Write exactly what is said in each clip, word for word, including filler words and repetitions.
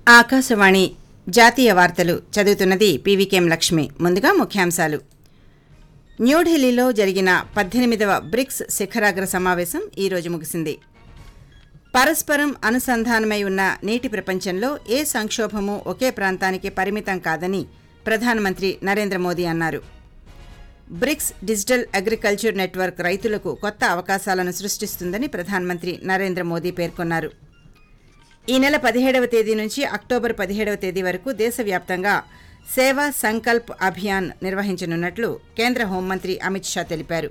ఆకాశవాణి జాతీయ వార్తలు చదువుతున్నది పీవీకేఎం లక్ష్మి. ముందుగా ముఖ్యాంశాలు. న్యూఢిల్లీలో జరిగిన పద్దెనిమిదవ బ్రిక్స్ శిఖరాగ్ర సమావేశం ఈ రోజు ముగిసింది. పరస్పరం అనుసంధానమై ఉన్న నేటి ప్రపంచంలో ఏ సంక్షోభమూ ఒకే ప్రాంతానికి పరిమితం కాదని ప్రధానమంత్రి నరేంద్ర మోదీ అన్నారు. బ్రిక్స్ డిజిటల్ అగ్రికల్చర్ నెట్వర్క్ రైతులకు కొత్త అవకాశాలను సృష్టిస్తుందని ప్రధానమంత్రి నరేంద్ర మోదీ పేర్కొన్నారు. ఈ నెల పదిహేడవ తేదీ నుంచి అక్టోబర్ పదిహేడవ తేదీ వరకు దేశవ్యాప్తంగా సేవా సంకల్ప్ అభియాన్ నిర్వహించనున్నట్లు కేంద్ర హోంమంత్రి అమిత్ షా తెలిపారు.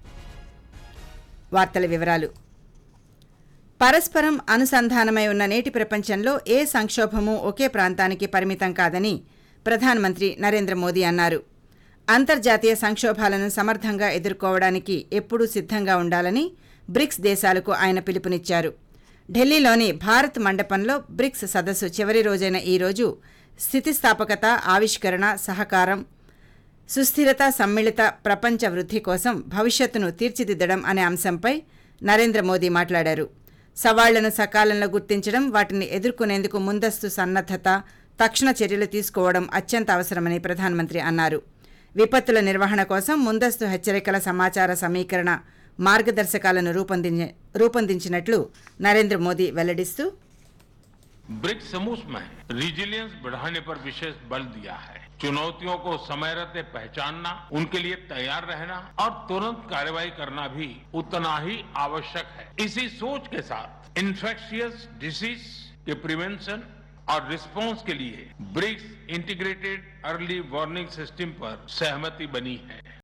వార్తల వివరాలు. పరస్పరం అనుసంధానమై ఉన్న నేటి ప్రపంచంలో ఏ సంక్షోభమూ ఒకే ప్రాంతానికి పరిమితం కాదని ప్రధానమంత్రి నరేంద్ర మోదీ అన్నారు. అంతర్జాతీయ సంక్షోభాలను సమర్థంగా ఎదుర్కోవడానికి ఎప్పుడూ సిద్ధంగా ఉండాలని బ్రిక్స్ దేశాలకు ఆయన పిలుపునిచ్చారు. ఢిల్లీలోని భారత్ మండపంలో బ్రిక్స్ సదస్సు చివరి రోజైన ఈ రోజు స్థితిస్థాపకత, ఆవిష్కరణ, సహకారం, సుస్థిరత, సమ్మిళిత ప్రపంచ వృద్ధి కోసం భవిష్యత్తును తీర్చిదిద్దడం అనే అంశంపై నరేంద్ర మోదీ మాట్లాడారు. సవాళ్లను సకాలంలో గుర్తించడం, వాటిని ఎదుర్కొనేందుకు ముందస్తు సన్నద్దత, తక్షణ చర్యలు తీసుకోవడం అత్యంత అవసరమని ప్రధానమంత్రి అన్నారు. విపత్తుల నిర్వహణ కోసం ముందస్తు హెచ్చరికల సమాచార సమీకరణ మార్గదర్శకాలను రూపొందించి రూపొందించినట్లు నరేంద్ర మోదీ వెల్లడిస్తూ, ब्रिक्स समूह में रिजिलियंस बढ़ाने पर विशेष बल दिया है. चुनौतियों को समय रहते पहचानना, उनके लिए तैयार रहना और तुरंत कार्रवाई करना भी उतना ही आवश्यक है. इसी सोच के साथ इन्फेक्शियस डिसीज के प्रिवेंशन और रिस्पांस के लिए BRICS integrated early warning system पर सहमति बनी है.